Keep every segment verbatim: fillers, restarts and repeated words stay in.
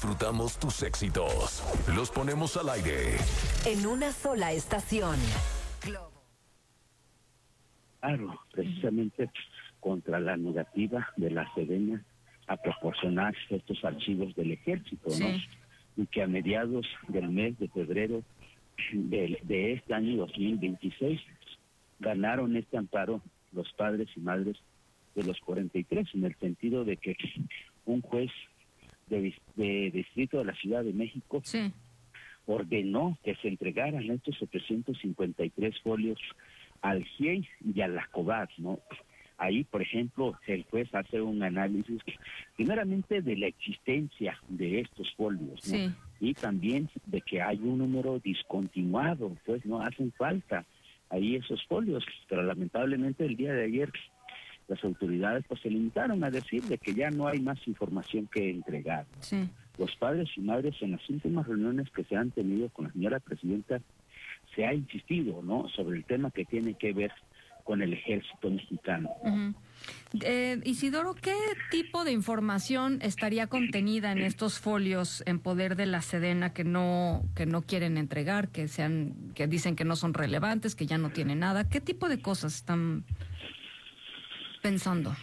disfrutamos tus éxitos. Los ponemos al aire. En una sola estación. Globo. Claro, precisamente contra la negativa de la Sedena a proporcionar estos archivos del ejército, sí. ¿no? Y que a mediados del mes de febrero de, de este año dos mil veintiséis ganaron este amparo los padres y madres de los cuarenta y tres, en el sentido de que un juez de, de distrito de la Ciudad de México sí. ordenó que se entregaran estos setecientos cincuenta y tres folios al G I E I y a la COBAD, ¿no? Ahí, por ejemplo, el juez hace un análisis, primeramente, de la existencia de estos folios, ¿no? Sí. Y también de que hay un número discontinuado, pues no hacen falta ahí esos folios, pero lamentablemente el día de ayer las autoridades pues se limitaron a decir de que ya no hay más información que entregar, ¿no? Sí. Los padres y madres en las últimas reuniones que se han tenido con la señora presidenta se ha insistido, ¿no?, sobre el tema que tiene que ver con el ejército mexicano. Uh-huh. eh, Isidoro, ¿qué tipo de información estaría contenida en estos folios en poder de la Sedena que no que no quieren entregar, que sean que dicen que no son relevantes, que ya no tienen nada? ¿Qué tipo de cosas están pensando?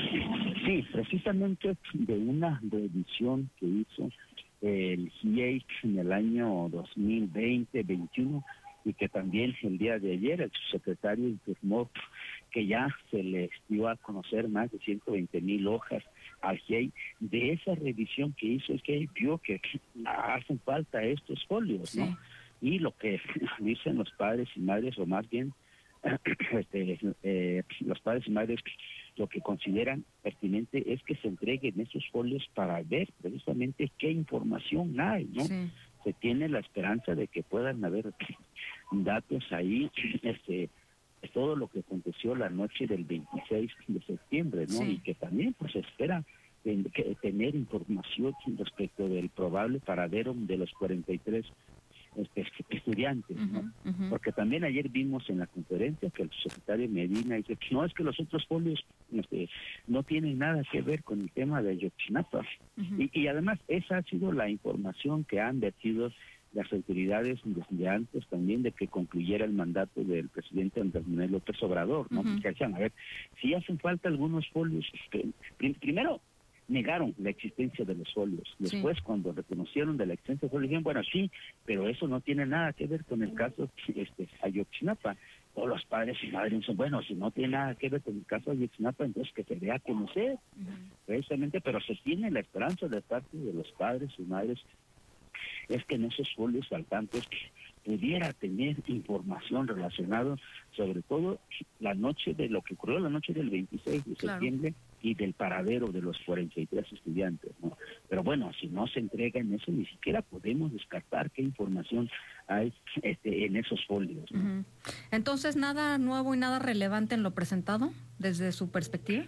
Sí, precisamente de una revisión que hizo el G I E I en el año dos mil veinte veintiuno, y que también el día de ayer el subsecretario informó que ya se les dio a conocer más de ciento veinte mil hojas al G I E I. De esa revisión que hizo el G I E I vio que hacen falta estos folios, ¿no? Sí. Y lo que dicen los padres y madres, o más bien este, eh, los padres y madres, lo que consideran pertinente es que se entreguen esos folios para ver precisamente qué información hay, ¿no? Sí. Se tiene la esperanza de que puedan haber datos ahí, este, todo lo que aconteció la noche del veintiséis de septiembre, ¿no? Sí. Y que también pues se espera en, que, tener información respecto del probable paradero de los cuarenta y tres este, estudiantes, ¿no? Uh-huh, uh-huh. Porque también ayer vimos en la conferencia que el secretario Medina dice que no, es que los otros folios este, no tienen nada que ver con el tema de Ayotzinapa. Uh-huh. Y, y además esa ha sido la información que han vertido las autoridades desde antes también de que concluyera el mandato del presidente Andrés Manuel López Obrador, ¿no? Uh-huh. Que decían, a ver, si hacen falta algunos folios, este, prim- primero negaron la existencia de los folios. Después, sí. cuando reconocieron de la existencia de los folios, dijeron, bueno, sí, pero eso no tiene nada que ver con el caso este, Ayotzinapa. Todos los padres y madres dicen, bueno, si no tiene nada que ver con el caso Ayotzinapa, entonces que se dé a conocer, uh-huh. precisamente, pero se tiene la esperanza de parte de los padres y madres es que en esos folios faltantes pudiera tener información relacionada, sobre todo la noche de lo que ocurrió la noche del veintiséis de claro. septiembre y del paradero de los cuarenta y tres estudiantes, ¿no? Pero bueno, si no se entrega en eso, ni siquiera podemos descartar qué información hay este, en esos folios, ¿no? Uh-huh. Entonces, ¿nada nuevo y nada relevante en lo presentado desde su perspectiva?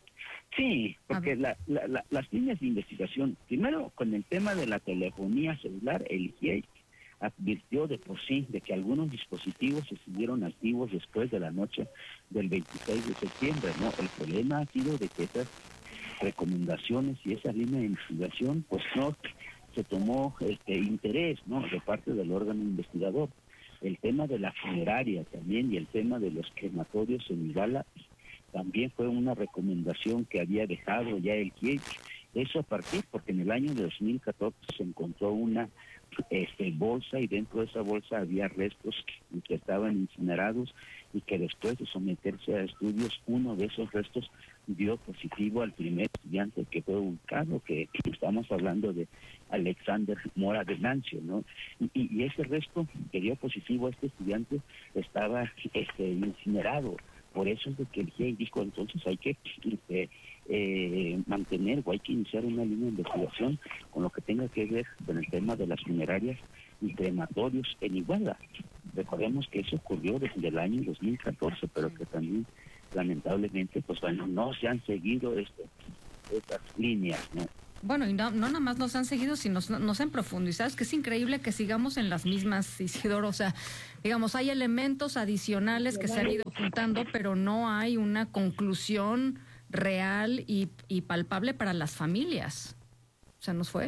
Sí, porque la, la, la, las líneas de investigación, primero con el tema de la telefonía celular, el G I E I advirtió de por sí de que algunos dispositivos se siguieron activos después de la noche del veintiséis de septiembre, ¿no? El problema ha sido de que esas recomendaciones y esa línea de investigación, pues no se tomó este interés, ¿no?, de parte del órgano investigador. El tema de la funeraria también y el tema de los crematorios en Iguala también fue una recomendación que había dejado ya el G I E I. Eso a partir, porque en el año de dos mil catorce se encontró una este, bolsa y dentro de esa bolsa había restos que, que estaban incinerados y que después de someterse a estudios, uno de esos restos dio positivo al primer estudiante que fue ubicado, que estamos hablando de Alexander Mora de Nancio, ¿no? Y, y ese resto que dio positivo a este estudiante estaba este, incinerado. Por eso es de que el G I E I dijo, entonces hay que este, eh, mantener o hay que iniciar una línea de investigación con lo que tenga que ver con el tema de las funerarias y crematorios en Iguala. Recordemos que eso ocurrió desde el año dos mil catorce, pero que también lamentablemente pues bueno, no se han seguido este, estas líneas, ¿no? Bueno, y no, no nada más nos han seguido, sino nos, nos han profundizado. Es que es increíble que sigamos en las mismas, Isidoro. O sea, digamos, hay elementos adicionales que se han ido juntando, pero no hay una conclusión real y, y palpable para las familias. O sea, ¿nos fue?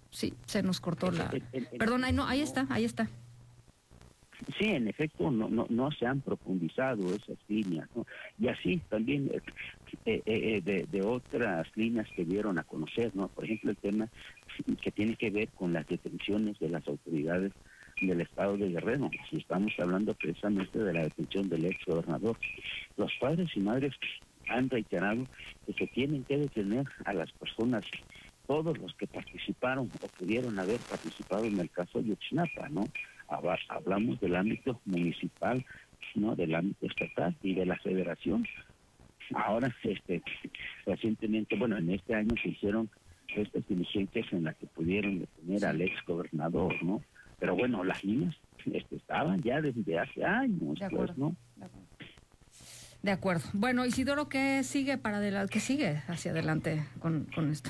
Sí, se nos cortó la... El- el- el- Perdón, ahí, no, ahí está, ahí está. Sí, en efecto, no no no se han profundizado esas líneas, ¿no? Y así también eh, eh, eh, de, de otras líneas que dieron a conocer, ¿no? Por ejemplo, el tema que tiene que ver con las detenciones de las autoridades del estado de Guerrero. Si estamos hablando precisamente de la detención del ex gobernador, los padres y madres han reiterado que se tienen que detener a las personas, todos los que participaron o pudieron haber participado en el caso de Ayotzinapa, ¿no? Hablamos del ámbito municipal, ¿no? Del ámbito estatal y de la federación. Ahora, este, recientemente, bueno, en este año se hicieron estas diligencias en las que pudieron detener al ex gobernador, ¿no? Pero bueno, las líneas este, estaban ya desde hace años, De acuerdo. pues, ¿no? De acuerdo. De acuerdo. Bueno, Isidoro, ¿qué sigue para adelante? ¿Qué sigue hacia adelante con, con esto?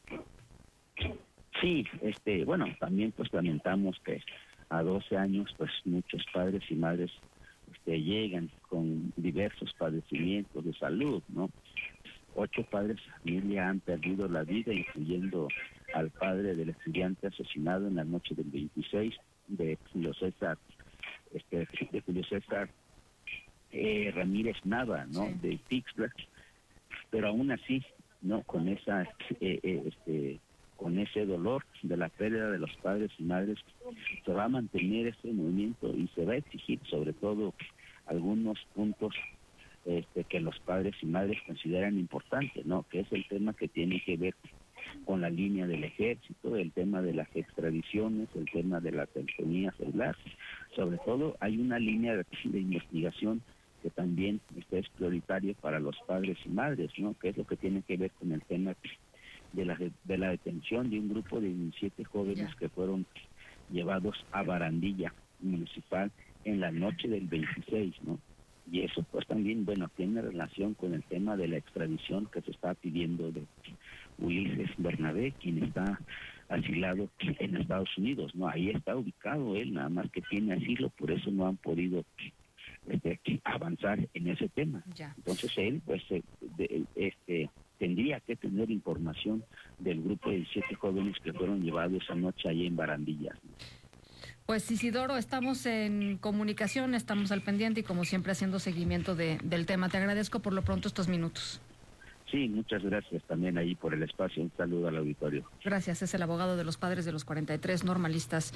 Sí, este, bueno, también pues lamentamos que a doce años pues muchos padres y madres este, llegan con diversos padecimientos de salud, ¿no? Ocho padres de familia han perdido la vida, incluyendo al padre del estudiante asesinado en la noche del veintiséis de Julio César, este, de Julio César eh, Ramírez Nava, ¿no? Sí. De Tixla, pero aún así, ¿no? Con esa, eh, eh, este con ese dolor de la pérdida de los padres y madres, se va a mantener este movimiento y se va a exigir sobre todo algunos puntos este, que los padres y madres consideran importantes, ¿no? Que es el tema que tiene que ver con la línea del ejército, el tema de las extradiciones, el tema de la telefonía celular. Sobre todo hay una línea de, de investigación que también este, es prioritaria para los padres y madres, ¿no? Que es lo que tiene que ver con el tema de la de la detención de un grupo de diecisiete jóvenes Ya. que fueron llevados a Barandilla municipal en la noche del veintiséis, ¿no? Y eso pues también, bueno, tiene relación con el tema de la extradición que se está pidiendo de Ulises Bernabé, quien está asilado en Estados Unidos, ¿no? Ahí está ubicado él, nada más que tiene asilo, por eso no han podido este, avanzar en ese tema. Ya. Entonces él, pues, eh, de, este tendría que tener información del grupo de diecisiete jóvenes que fueron llevados esa noche allí en Barandillas. Pues Isidoro, estamos en comunicación, estamos al pendiente y como siempre haciendo seguimiento de, del tema. Te agradezco por lo pronto estos minutos. Sí, muchas gracias también ahí por el espacio. Un saludo al auditorio. Gracias, es el abogado de los padres de los cuarenta y tres normalistas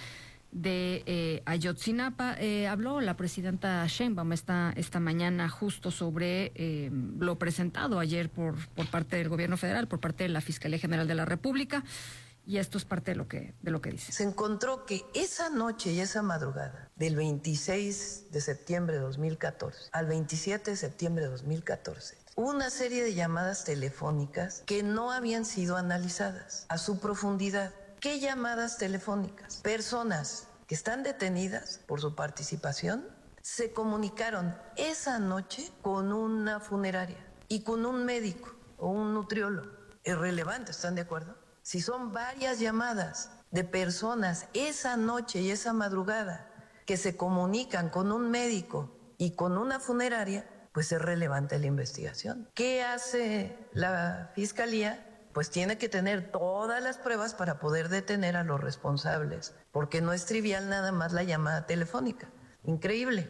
de eh, Ayotzinapa. Eh, habló la presidenta Sheinbaum esta, esta mañana justo sobre eh, lo presentado ayer por, por parte del gobierno federal, por parte de la Fiscalía General de la República, y esto es parte de lo que, de lo que dice. Se encontró que esa noche y esa madrugada, del veintiséis de septiembre de dos mil catorce al veintisiete de septiembre de dos mil catorce, hubo una serie de llamadas telefónicas que no habían sido analizadas a su profundidad. ¿Qué llamadas telefónicas? Personas que están detenidas por su participación se comunicaron esa noche con una funeraria y con un médico o un nutriólogo. Es relevante, ¿están de acuerdo? Si son varias llamadas de personas esa noche y esa madrugada que se comunican con un médico y con una funeraria, pues es relevante la investigación. ¿Qué hace la Fiscalía? Pues tiene que tener todas las pruebas para poder detener a los responsables, porque no es trivial nada más la llamada telefónica. Increíble.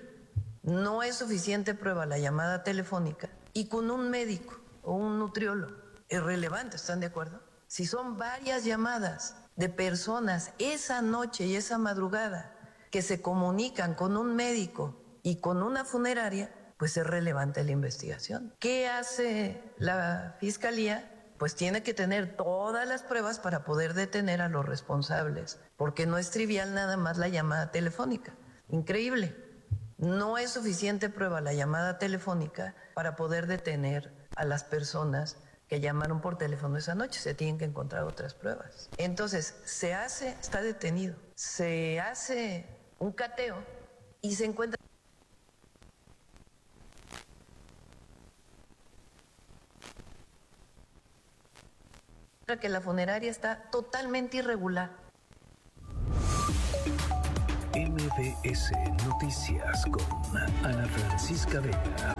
No es suficiente prueba la llamada telefónica y con un médico o un nutriólogo. Es relevante, ¿están de acuerdo? Si son varias llamadas de personas esa noche y esa madrugada que se comunican con un médico y con una funeraria, pues es relevante la investigación. ¿Qué hace la Fiscalía? Pues tiene que tener todas las pruebas para poder detener a los responsables, porque no es trivial nada más la llamada telefónica. Increíble. No es suficiente prueba la llamada telefónica para poder detener a las personas que llamaron por teléfono esa noche. Se tienen que encontrar otras pruebas. Entonces, se hace, está detenido, se hace un cateo y se encuentra que la funeraria está totalmente irregular. M B S Noticias con Ana Francisca Vega.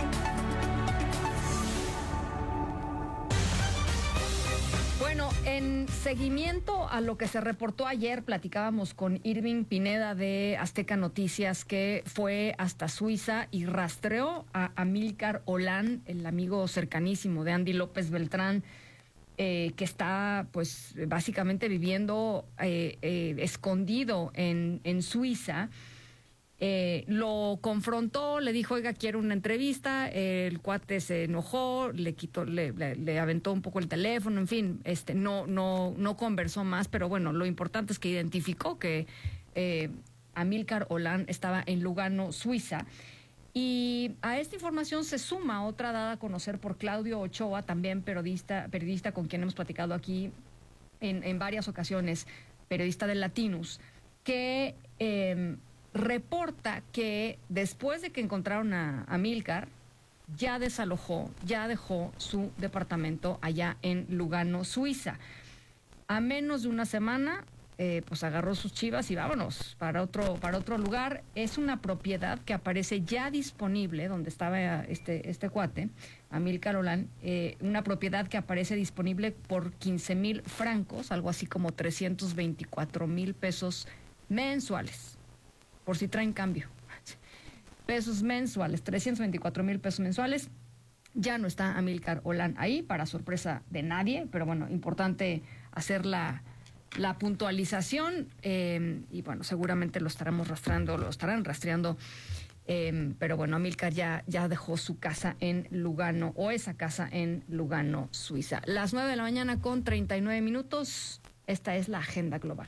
Bueno, en en seguimiento a lo que se reportó ayer, platicábamos con Irving Pineda de Azteca Noticias, que fue hasta Suiza y rastreó a Amílcar Olán, el amigo cercanísimo de Andy López Beltrán, eh, que está pues básicamente viviendo eh, eh, escondido en, en Suiza. Eh, lo confrontó, le dijo, oiga, quiero una entrevista. El cuate se enojó, le quitó, le, le, le aventó un poco el teléfono, en fin, este, no, no, no conversó más, pero bueno, lo importante es que identificó que eh, Amílcar Olán estaba en Lugano, Suiza. Y a esta información se suma otra dada a conocer por Claudio Ochoa, también periodista, periodista con quien hemos platicado aquí en, en varias ocasiones, periodista del Latinus, que eh, reporta que después de que encontraron a Amílcar, ya desalojó, ya dejó su departamento allá en Lugano, Suiza. A menos de una semana, eh, pues agarró sus chivas y vámonos para otro, para otro lugar. Es una propiedad que aparece ya disponible, donde estaba este, este cuate, Amílcar Olán, eh, una propiedad que aparece disponible por quince mil francos, algo así como trescientos veinticuatro mil pesos mensuales. Por si traen cambio, pesos mensuales, trescientos veinticuatro mil pesos mensuales. Ya no está Amílcar Olán ahí, para sorpresa de nadie, pero bueno, importante hacer la, la puntualización eh, y bueno, seguramente lo estaremos rastreando, lo estarán rastreando, eh, pero bueno, Amílcar ya, ya dejó su casa en Lugano, o esa casa en Lugano, Suiza. Las nueve de la mañana con treinta y nueve minutos, esta es la agenda global.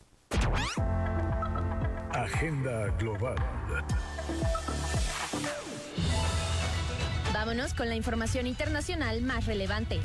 Agenda global. Vámonos con la información internacional más relevante.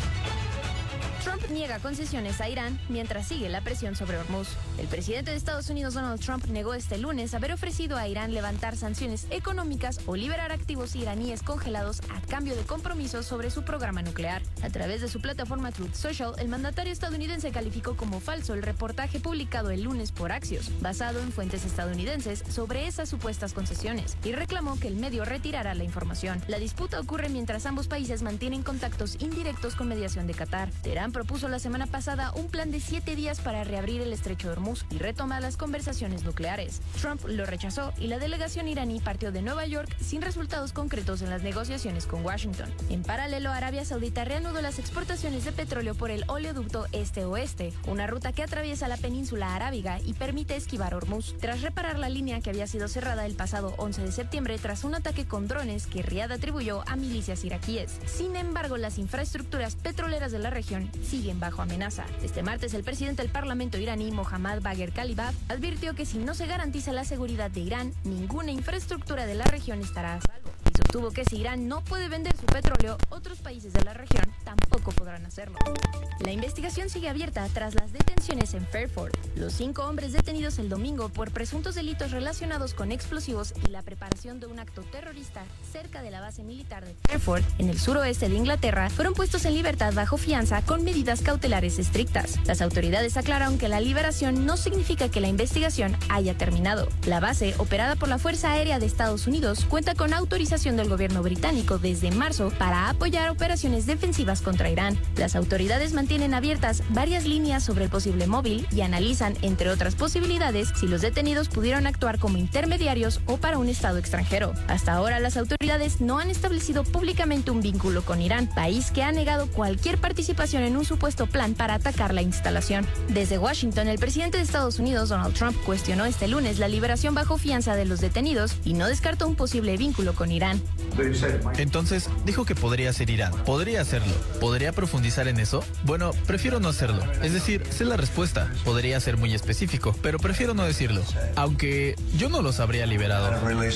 Trump niega concesiones a Irán mientras sigue la presión sobre Hormuz. El presidente de Estados Unidos, Donald Trump, negó este lunes haber ofrecido a Irán levantar sanciones económicas o liberar activos iraníes congelados a cambio de compromisos sobre su programa nuclear. A través de su plataforma Truth Social, el mandatario estadounidense calificó como falso el reportaje publicado el lunes por Axios, basado en fuentes estadounidenses, sobre esas supuestas concesiones, y reclamó que el medio retirara la información. La disputa ocurre mientras ambos países mantienen contactos indirectos con mediación de Qatar. Teherán propuso la semana pasada un plan de siete días para reabrir el estrecho de Hormuz y retomar las conversaciones nucleares. Trump lo rechazó y la delegación iraní partió de Nueva York sin resultados concretos en las negociaciones con Washington. En paralelo, Arabia Saudita reanudó las exportaciones de petróleo por el oleoducto este-oeste, una ruta que atraviesa la península arábiga y permite esquivar Hormuz, tras reparar la línea que había sido cerrada el pasado once de septiembre tras un ataque con drones que Riad atribuyó a milicias iraquíes. Sin embargo, las infraestructuras petroleras de la región siguen bajo amenaza. Este martes, el presidente del Parlamento iraní, Mohammad Bagher Khalibaf, advirtió que si no se garantiza la seguridad de Irán, ninguna infraestructura de la región estará a salvo. Y sostuvo que si Irán no puede vender su petróleo, otros países de la región tampoco podrán hacerlo. La investigación sigue abierta tras las detenciones en Fairford. Los cinco hombres detenidos el domingo por presuntos delitos relacionados con explosivos y la preparación de un acto terrorista cerca de la base militar de Fairford, en el suroeste de Inglaterra, fueron puestos en libertad bajo fianza con medidas cautelares estrictas. Las autoridades aclararon que la liberación no significa que la investigación haya terminado. La base, operada por la Fuerza Aérea de Estados Unidos, cuenta con autorización del gobierno británico desde marzo para apoyar operaciones defensivas contra Irán. Las autoridades mantienen abiertas varias líneas sobre el posible móvil y analizan, entre otras posibilidades, si los detenidos pudieron actuar como intermediarios o para un estado extranjero. Hasta ahora, las autoridades no han establecido públicamente un vínculo con Irán, país que ha negado cualquier participación en un supuesto plan para atacar la instalación. Desde Washington, el presidente de Estados Unidos, Donald Trump, cuestionó este lunes la liberación bajo fianza de los detenidos y no descartó un posible vínculo con Irán. Entonces, dijo que podría ser Irán. ¿Podría hacerlo? ¿Podría profundizar en eso? Bueno, prefiero no hacerlo. Es decir, sé la respuesta. Podría ser muy específico, pero prefiero no decirlo. Aunque yo no los habría liberado.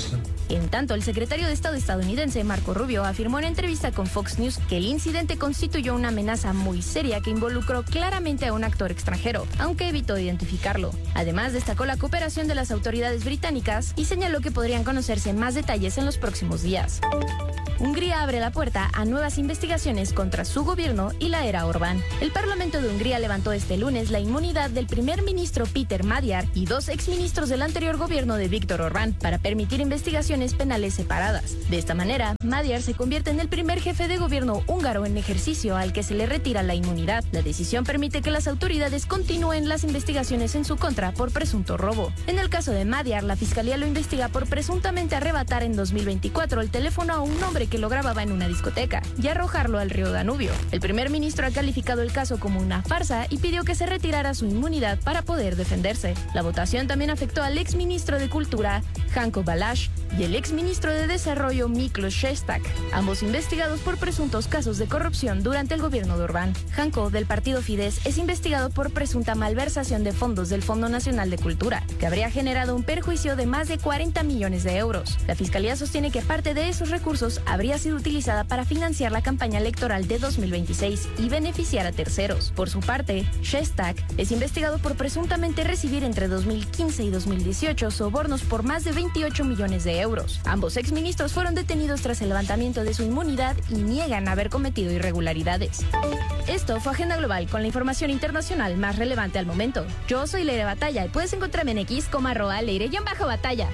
En tanto, el secretario de Estado estadounidense, Marco Rubio, afirmó en entrevista con Fox News que el incidente constituyó una amenaza muy seria que involucró claramente a un actor extranjero, aunque evitó identificarlo. Además, destacó la cooperación de las autoridades británicas y señaló que podrían conocerse más detalles en los próximos días. Hungría abre la puerta a nuevas investigaciones contra su gobierno gobierno y la era Orbán. El Parlamento de Hungría levantó este lunes la inmunidad del primer ministro Peter Magyar y dos exministros del anterior gobierno de Viktor Orbán para permitir investigaciones penales separadas. De esta manera, Magyar se convierte en el primer jefe de gobierno húngaro en ejercicio al que se le retira la inmunidad. La decisión permite que las autoridades continúen las investigaciones en su contra por presunto robo. En el caso de Magyar, la fiscalía lo investiga por presuntamente arrebatar en dos mil veinticuatro el teléfono a un hombre que lo grababa en una discoteca y arrojarlo al río Danubio. El primer ministro ha calificado el caso como una farsa y pidió que se retirara su inmunidad para poder defenderse. La votación también afectó al exministro de Cultura, Janko Balázs, y el exministro de Desarrollo, Miklos Šestak, ambos investigados por presuntos casos de corrupción durante el gobierno de Orbán. Janko, del partido Fidesz, es investigado por presunta malversación de fondos del Fondo Nacional de Cultura, que habría generado un perjuicio de más de cuarenta millones de euros. La fiscalía sostiene que parte de esos recursos habría sido utilizada para financiar la campaña electoral de dos mil veintiséis y beneficiar a terceros. Por su parte, Šestak es investigado por presuntamente recibir entre dos mil quince y dos mil dieciocho sobornos por más de veintiocho millones de euros. Ambos exministros fueron detenidos tras el levantamiento de su inmunidad y niegan haber cometido irregularidades. Esto fue Agenda Global con la información internacional más relevante al momento. Yo soy Leire Batalla y puedes encontrarme en X como arroba Leire-Batalla.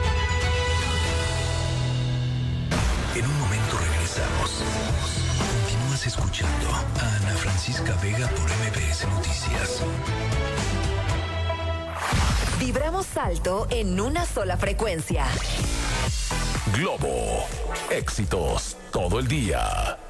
En un momento regresamos. Continúas escuchando a Ana Francisca Vega por M B S Noticias. Vibramos alto en una sola frecuencia. Globo. Éxitos todo el día.